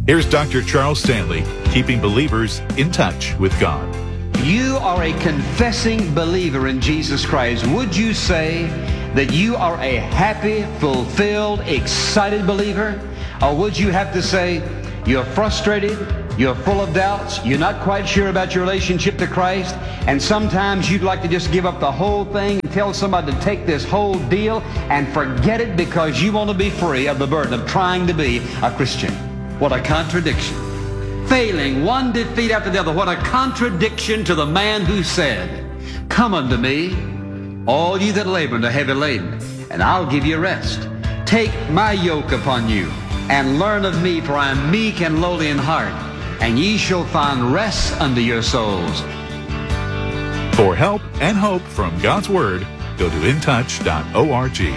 Here's Dr. Charles Stanley, keeping believers in touch with God. You are a confessing believer in Jesus Christ. Would you say that you are a happy, fulfilled, excited believer? Or would you have to say you're frustrated, you're full of doubts, you're not quite sure about your relationship to Christ, and sometimes you'd like to just give up the whole thing and tell somebody to take this whole deal and forget it because you want to be free of the burden of trying to be a Christian? What a contradiction. Failing one defeat after the other. What a contradiction to the man who said, "Come unto me, all ye that labor and are heavy laden, and I'll give you rest. Take my yoke upon you, and learn of me, for I am meek and lowly in heart, and ye shall find rest unto your souls." For help and hope from God's Word, go to intouch.org.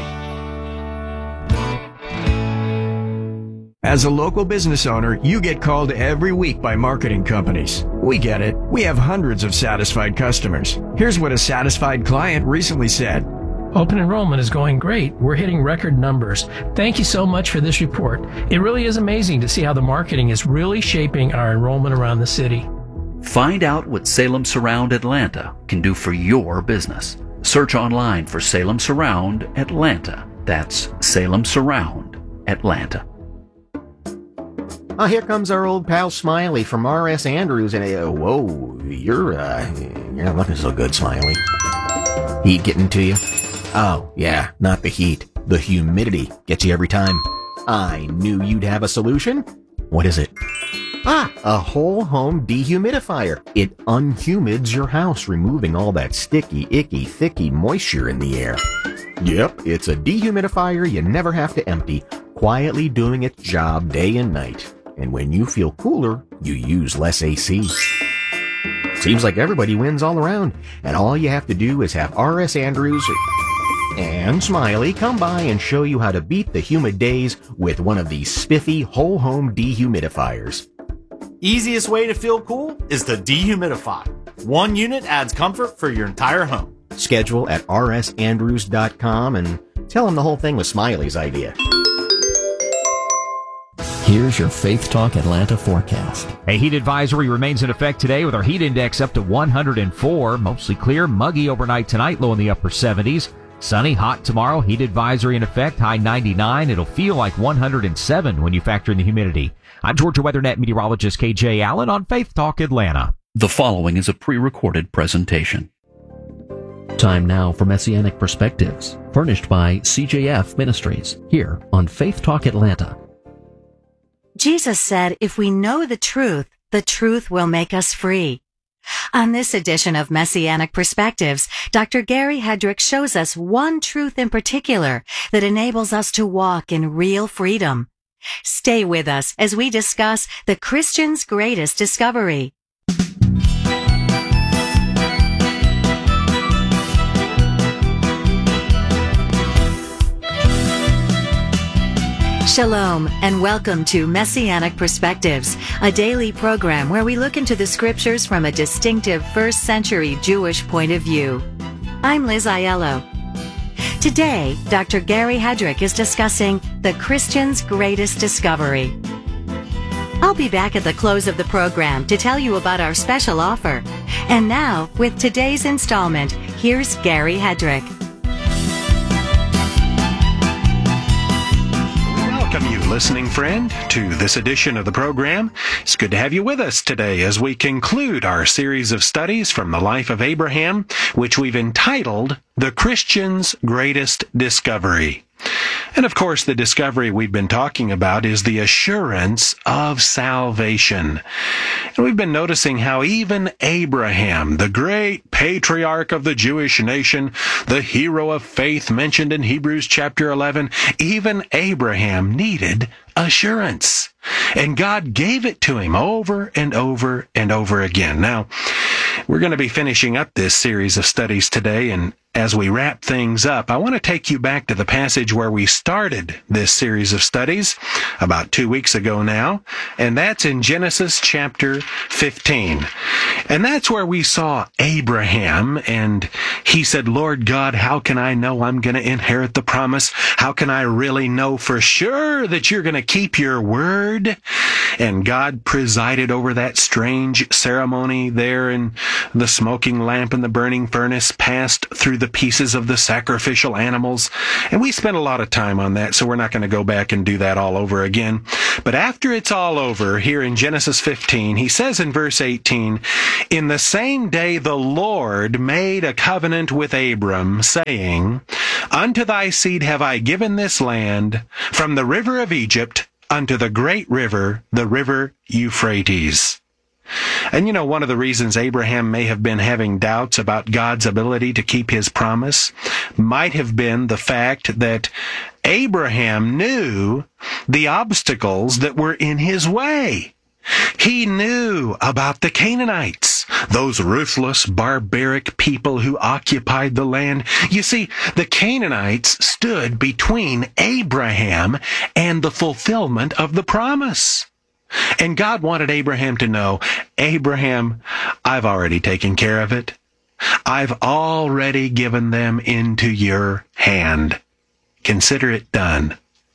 As a local business owner, you get called every week by marketing companies. We get it. We have hundreds of satisfied customers. Here's what a satisfied client recently said. Open enrollment is going great. We're hitting record numbers. Thank you so much for this report. It really is amazing to see how the marketing is really shaping our enrollment around the city. Find out what Salem Surround Atlanta can do for your business. Search online for Salem Surround Atlanta. That's Salem Surround Atlanta. Oh, here comes our old pal Smiley from R.S. Andrews, and whoa, you're not looking so good, Smiley. Heat getting to you? Oh, yeah, not the heat. The humidity gets you every time. I knew you'd have a solution. What is it? A whole home dehumidifier. It unhumids your house, removing all that sticky, icky, thicky moisture in the air. Yep, it's a dehumidifier you never have to empty, quietly doing its job day and night. And when you feel cooler, you use less AC. Seems like everybody wins all around, and all you have to do is have R.S. Andrews and Smiley come by and show you how to beat the humid days with one of these spiffy whole home dehumidifiers. Easiest way to feel cool is to dehumidify. One unit adds comfort for your entire home. Schedule at rsandrews.com and tell them the whole thing was Smiley's idea. Here's your Faith Talk Atlanta forecast. A heat advisory remains in effect today with our heat index up to 104. Mostly clear, muggy overnight tonight, low in the upper 70s. Sunny, hot tomorrow, heat advisory in effect, high 99. It'll feel like 107 when you factor in the humidity. I'm Georgia WeatherNet meteorologist KJ Allen on Faith Talk Atlanta. The following is a pre-recorded presentation. Time now for Messianic Perspectives, furnished by CJF Ministries, here on Faith Talk Atlanta. Jesus said, if we know the truth will make us free. On this edition of Messianic Perspectives, Dr. Gary Hedrick shows us one truth in particular that enables us to walk in real freedom. Stay with us as we discuss the Christian's greatest discovery. Shalom, and welcome to Messianic Perspectives, a daily program where we look into the scriptures from a distinctive first-century Jewish point of view. I'm Liz Aiello. Today, Dr. Gary Hedrick is discussing the Christian's greatest discovery. I'll be back at the close of the program to tell you about our special offer. And now, with today's installment, here's Gary Hedrick. Welcome you, listening friend, to this edition of the program. It's good to have you with us today as we conclude our series of studies from the life of Abraham, which we've entitled The Christian's Greatest Discovery. And of course, the discovery we've been talking about is the assurance of salvation. And we've been noticing how even Abraham, the great patriarch of the Jewish nation, the hero of faith mentioned in Hebrews chapter 11, even Abraham needed assurance. And God gave it to him over and over and over again. Now, we're going to be finishing up this series of studies today, and as we wrap things up, I want to take you back to the passage where we started this series of studies about 2 weeks ago now, and that's in Genesis chapter 15. And that's where we saw Abraham, and he said, Lord God, how can I know I'm going to inherit the promise? How can I really know for sure that you're going to keep your word? and God presided over that strange ceremony there, and the smoking lamp and the burning furnace passed through the pieces of the sacrificial animals. And we spent a lot of time on that, so we're not going to go back and do that all over again. But after it's all over, here in Genesis 15, he says in verse 18, "In the same day the Lord made a covenant with Abram, saying, Unto thy seed have I given this land, from the river of Egypt unto the great river, the river Euphrates." And you know, one of the reasons Abraham may have been having doubts about God's ability to keep his promise might have been the fact that Abraham knew the obstacles that were in his way. He knew about the Canaanites, those ruthless, barbaric people who occupied the land. You see, the Canaanites stood between Abraham and the fulfillment of the promise. And God wanted Abraham to know, Abraham, I've already taken care of it. I've already given them into your hand. Consider it done.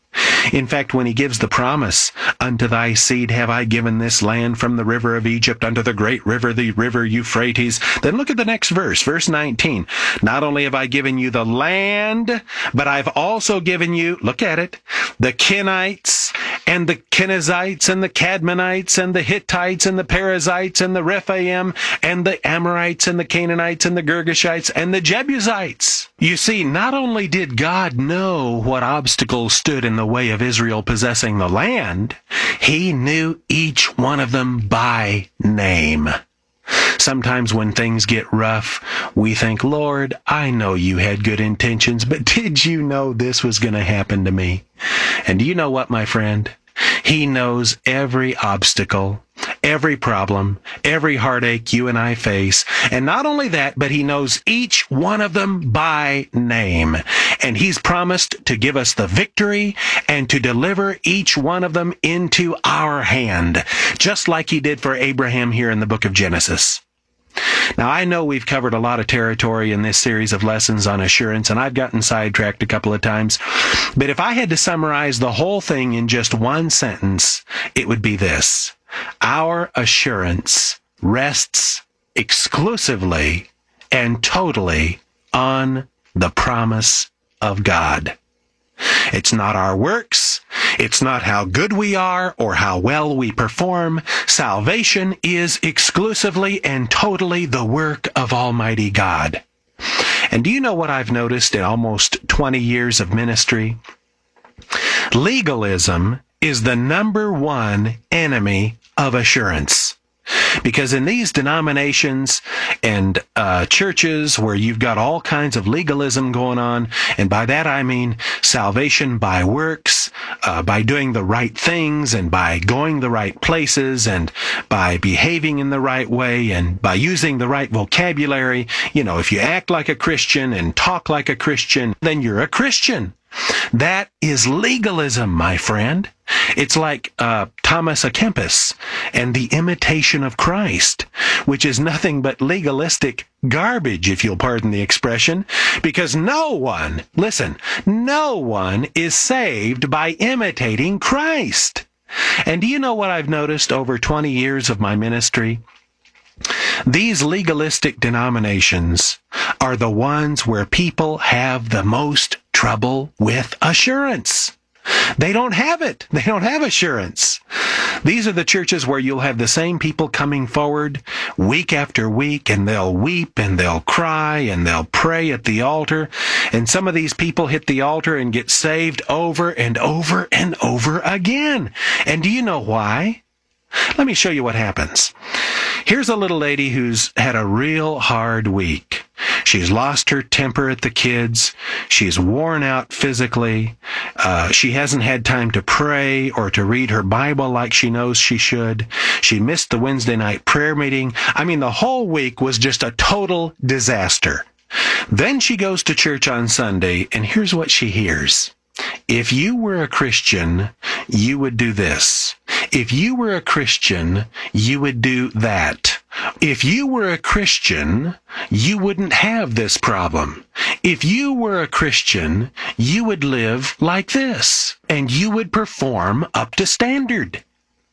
In fact, when he gives the promise, "Unto thy seed have I given this land, from the river of Egypt unto the great river, the river Euphrates," then look at the next verse, verse 19. "Not only have I given you the land, but I've also given you," look at it, "the Kenites and the Kenizzites and the Cadmonites and the Hittites and the Perizzites and the Rephaim and the Amorites and the Canaanites and the Girgashites and the Jebusites." You see, not only did God know what obstacles stood in the way of Israel possessing the land, he knew each one of them by name. Sometimes when things get rough, we think, "Lord, I know you had good intentions, but did you know this was going to happen to me?" And do you know what, my friend? He knows every obstacle, every problem, every heartache you and I face. And not only that, but he knows each one of them by name. And he's promised to give us the victory and to deliver each one of them into our hand, just like he did for Abraham here in the book of Genesis. Now, I know we've covered a lot of territory in this series of lessons on assurance, and I've gotten sidetracked a couple of times. But if I had to summarize the whole thing in just one sentence, it would be this: our assurance rests exclusively and totally on the promise of God. It's not our works. It's not how good we are or how well we perform. Salvation is exclusively and totally the work of Almighty God. And do you know what I've noticed in almost 20 years of ministry? Legalism is the number one enemy of assurance. Because in these denominations and churches where you've got all kinds of legalism going on, and by that I mean salvation by works, by doing the right things, and by going the right places, and by behaving in the right way, and by using the right vocabulary. You know, if you act like a Christian and talk like a Christian, then you're a Christian. That is legalism, my friend. It's like Thomas à Kempis and the Imitation of Christ, which is nothing but legalistic garbage, if you'll pardon the expression, because no one is saved by imitating Christ. And do you know what I've noticed over 20 years of my ministry? These legalistic denominations are the ones where people have the most trouble with assurance. They don't have it. They don't have assurance. These are the churches where you'll have the same people coming forward week after week, and they'll weep and they'll cry and they'll pray at the altar. And some of these people hit the altar and get saved over and over and over again. And do you know why? Let me show you what happens. Here's a little lady who's had a real hard week. She's lost her temper at the kids. She's worn out physically. She hasn't had time to pray or to read her Bible like she knows she should. She missed the Wednesday night prayer meeting. I mean, the whole week was just a total disaster. Then she goes to church on Sunday, and here's what she hears. If you were a Christian, you would do this. If you were a Christian, you would do that. If you were a Christian, you wouldn't have this problem. If you were a Christian, you would live like this, and you would perform up to standard.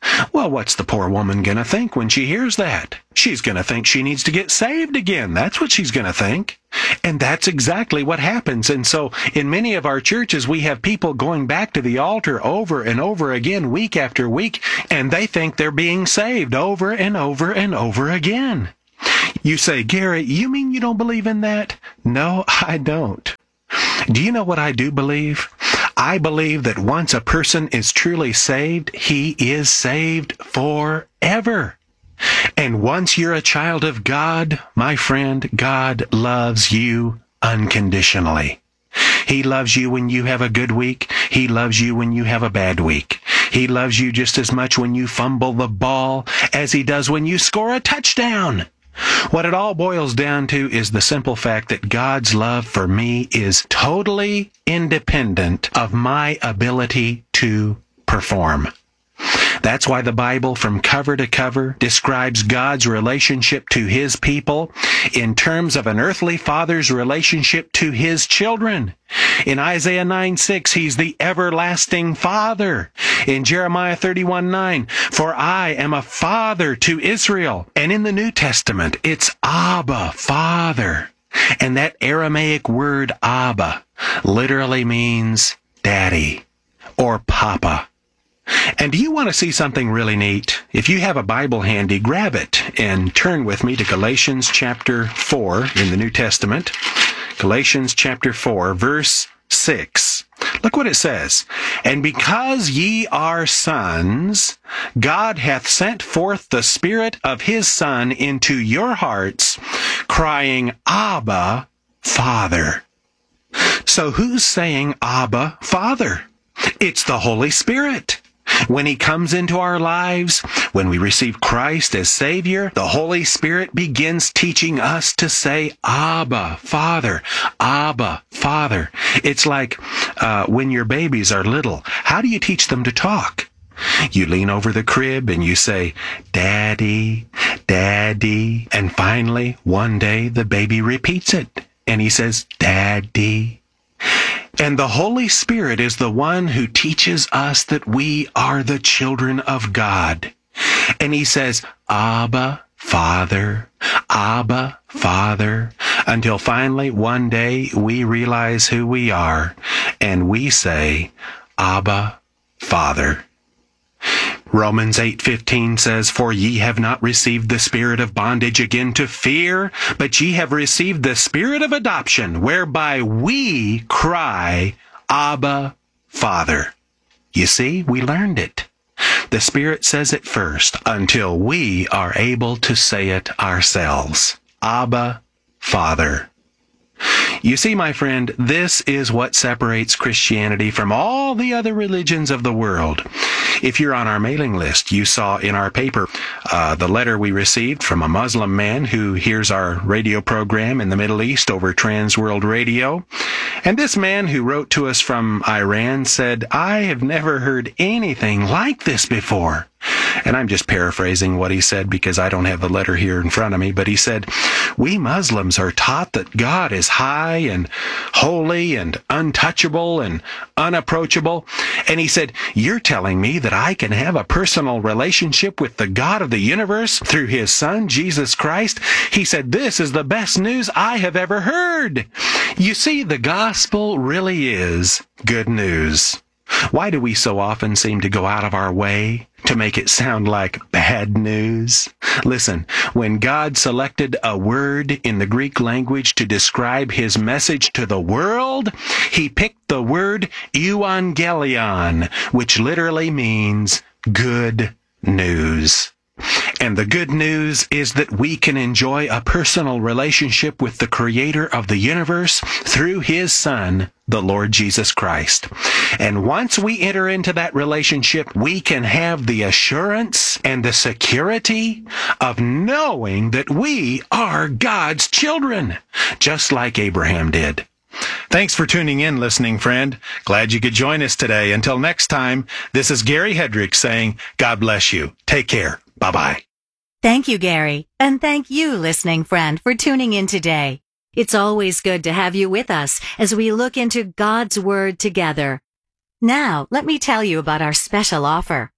Well, what's the poor woman going to think when she hears that? She's going to think she needs to get saved again. That's what she's going to think. And that's exactly what happens. And so in many of our churches, we have people going back to the altar over and over again, week after week, and they think they're being saved over and over and over again. You say, Gary, you mean you don't believe in that? No, I don't. Do you know what I do believe? I believe that once a person is truly saved, he is saved forever. And once you're a child of God, my friend, God loves you unconditionally. He loves you when you have a good week. He loves you when you have a bad week. He loves you just as much when you fumble the ball as he does when you score a touchdown. What it all boils down to is the simple fact that God's love for me is totally independent of my ability to perform. That's why the Bible, from cover to cover, describes God's relationship to his people in terms of an earthly father's relationship to his children. In Isaiah 9:6, he's the everlasting Father. In Jeremiah 31:9, for I am a father to Israel. And in the New Testament, it's Abba, Father. And that Aramaic word Abba literally means daddy or papa. And do you want to see something really neat? If you have a Bible handy, grab it and turn with me to Galatians chapter 4 in the New Testament. Galatians chapter 4, verse 6. Look what it says. And because ye are sons, God hath sent forth the Spirit of his Son into your hearts, crying, Abba, Father. So who's saying Abba, Father? It's the Holy Spirit. When he comes into our lives, when we receive Christ as Savior, the Holy Spirit begins teaching us to say, Abba, Father, Abba, Father. It's like when your babies are little, how do you teach them to talk? You lean over the crib and you say, Daddy, Daddy. And finally, one day, the baby repeats it. And he says, Daddy. And the Holy Spirit is the one who teaches us that we are the children of God. And he says, Abba, Father, Abba, Father, until finally one day we realize who we are and we say, Abba, Father. Romans 8:15 says, For ye have not received the spirit of bondage again to fear, but ye have received the spirit of adoption, whereby we cry, Abba, Father. You see, we learned it. The Spirit says it first until we are able to say it ourselves. Abba, Father. You see, my friend, this is what separates Christianity from all the other religions of the world. If you're on our mailing list, you saw in our paper the letter we received from a Muslim man who hears our radio program in the Middle East over Trans World Radio. And this man who wrote to us from Iran said, I have never heard anything like this before. And I'm just paraphrasing what he said because I don't have the letter here in front of me, but he said, we Muslims are taught that God is high and holy and untouchable and unapproachable. And he said, you're telling me that I can have a personal relationship with the God of the universe through his Son, Jesus Christ? He said, this is the best news I have ever heard. You see, the gospel really is good news. Why do we so often seem to go out of our way to make it sound like bad news? Listen, when God selected a word in the Greek language to describe his message to the world, he picked the word euangelion, which literally means good news. And the good news is that we can enjoy a personal relationship with the Creator of the universe through his Son, the Lord Jesus Christ. And once we enter into that relationship, we can have the assurance and the security of knowing that we are God's children, just like Abraham did. Thanks for tuning in, listening friend. Glad you could join us today. Until next time, this is Gary Hedrick saying, God bless you. Take care. Bye-bye. Thank you, Gary. And thank you, listening friend, for tuning in today. It's always good to have you with us as we look into God's Word together. Now, let me tell you about our special offer.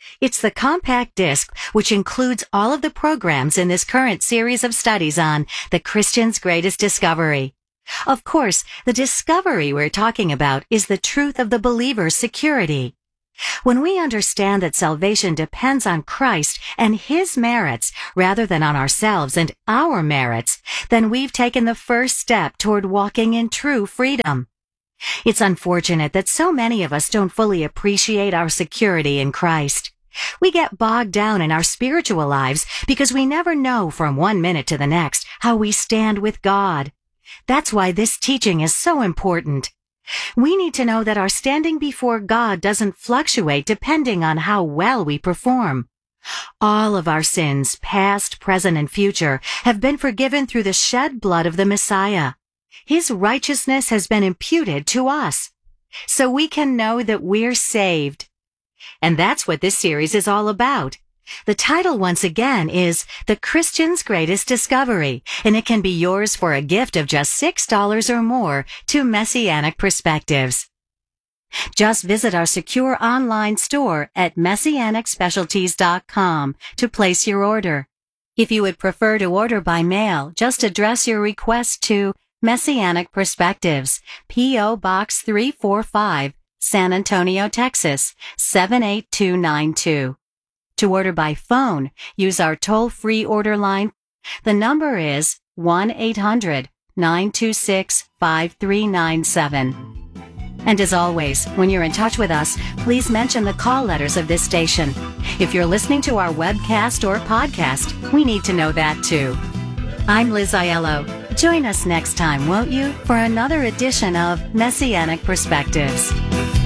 It's the compact disc, which includes all of the programs in this current series of studies on the Christian's greatest discovery. Of course, the discovery we're talking about is the truth of the believer's security. When we understand that salvation depends on Christ and His merits rather than on ourselves and our merits, then we've taken the first step toward walking in true freedom. It's unfortunate that so many of us don't fully appreciate our security in Christ. We get bogged down in our spiritual lives because we never know from one minute to the next how we stand with God. That's why this teaching is so important. We need to know that our standing before God doesn't fluctuate depending on how well we perform. All of our sins, past, present, and future, have been forgiven through the shed blood of the Messiah. His righteousness has been imputed to us, so we can know that we're saved. And that's what this series is all about. The title, once again, is The Christian's Greatest Discovery, and it can be yours for a gift of just $6 or more to Messianic Perspectives. Just visit our secure online store at MessianicSpecialties.com to place your order. If you would prefer to order by mail, just address your request to Messianic Perspectives, P.O. Box 345, San Antonio, Texas, 78292. To order by phone, use our toll-free order line. The number is 1-800-926-5397. And as always, when you're in touch with us, please mention the call letters of this station. If you're listening to our webcast or podcast, we need to know that too. I'm Liz Aiello. Join us next time, won't you, for another edition of Messianic Perspectives.